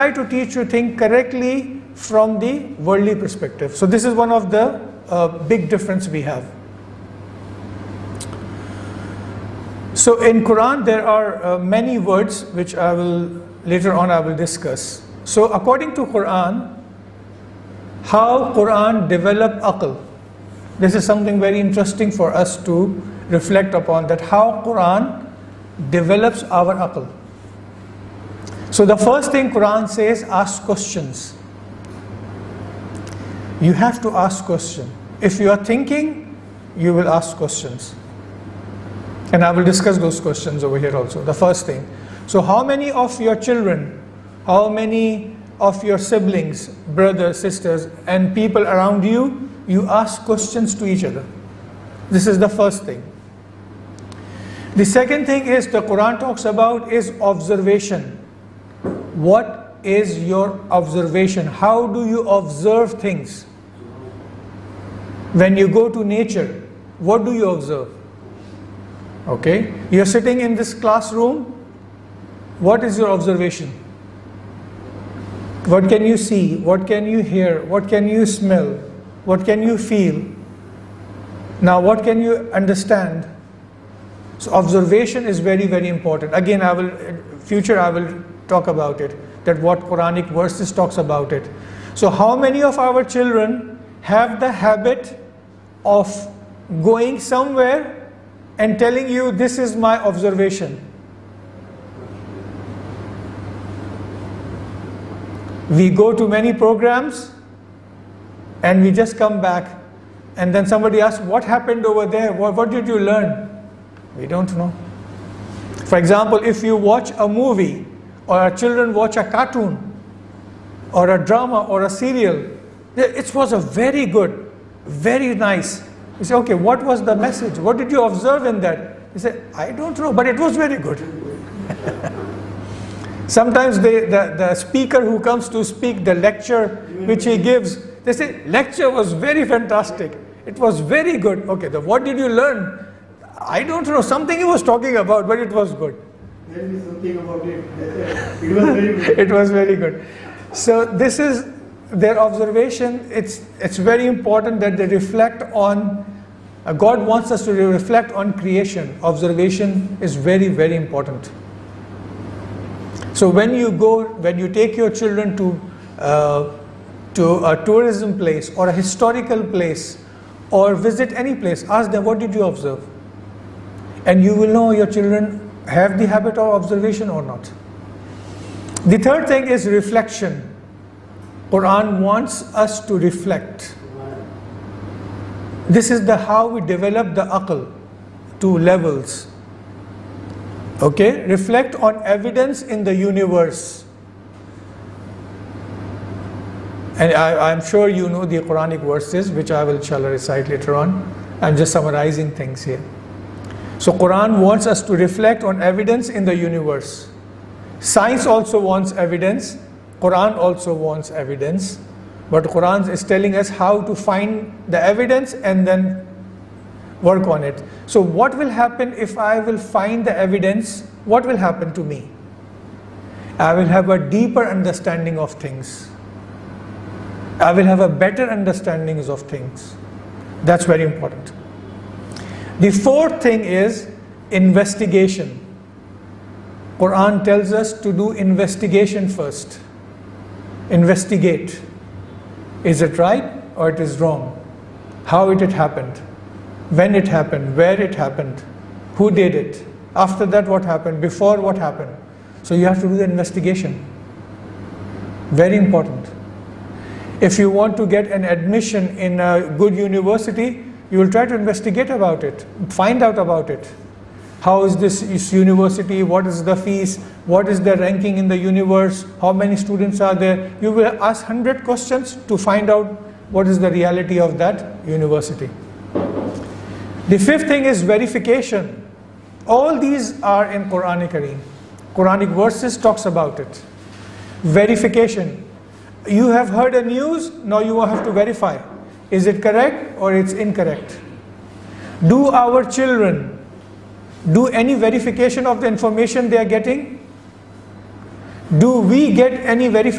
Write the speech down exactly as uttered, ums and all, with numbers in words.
to teach you think correctly from the worldly perspective. So this is one of the uh, big difference we have. So in Quran there are uh, many words which I will later on I will discuss. So according to Quran, how Quran develop aql. This is something very interesting for us to reflect upon, that how Quran develops our aql. So the first thing Quran says, ask questions. You have to ask questions. If you are thinking, you will ask questions. And I will discuss those questions over here also, the first thing. So how many of your children, how many of your siblings, brothers, sisters, and people around you, you ask questions to each other? This is the first thing. The second thing is the Quran talks about is observation. What is your observation? How do you observe things? When you go to nature, what do you observe? Okay, you're sitting in this classroom, what is your observation? What can you see? What can you hear? What can you smell? What can you feel? Now what can you understand? So observation is very very important. Again, I will, in future I will talk about it, that what Quranic verses talks about it. So how many of our children have the habit of going somewhere and telling you, this is my observation? We go to many programs and we just come back and then somebody asks, what happened over there? What, what did you learn? We don't know. For example, if you watch a movie or our children watch a cartoon or a drama or a serial, it was a very good, very nice. You say, okay, what was the message? What did you observe in that? You say, I don't know, but it was very good. Sometimes they, the, the speaker who comes to speak, the lecture which he gives, they say, lecture was very fantastic. It was very good. Okay, the, what did you learn? I don't know, something he was talking about, but it was good. Tell me something about it. It was very good. It was very good. So this is their observation. It's, it's very important that they reflect on, uh, God wants us to reflect on creation. Observation is very, very important. So when you go, when you take your children to, uh, to a tourism place or a historical place or visit any place, ask them, what did you observe? And you will know your children have the habit of observation or not. The third thing is reflection. Quran wants us to reflect. This is the how we develop the aql, two levels. Okay, reflect on evidence in the universe. And I, I'm sure you know the Quranic verses, which I will shall recite later on. I'm just summarizing things here. So Quran wants us to reflect on evidence in the universe. Science also wants evidence. Quran also wants evidence. But Quran is telling us how to find the evidence and then work on it. So what will happen if I will find the evidence? What will happen to me? I will have a deeper understanding of things. I will have a better understanding of things. That's very important. The fourth thing is investigation. Quran tells us to do investigation first. Investigate. Is it right or it is wrong? How it had happened? When it happened? Where it happened? Who did it? After that what happened? Before what happened? So you have to do the investigation. Very important. If you want to get an admission in a good university, you will try to investigate about it, find out about it. How is this university? What is the fees? What is the ranking in the universe? How many students are there? You will ask one hundred questions to find out what is the reality of that university. The fifth thing is verification. All these are in Quranic Kareem. Quranic verses talks about it. Verification. You have heard a news, now you have to verify. Is it correct or it's incorrect? Do our children do any verification of the information they are getting? Do we get any verification?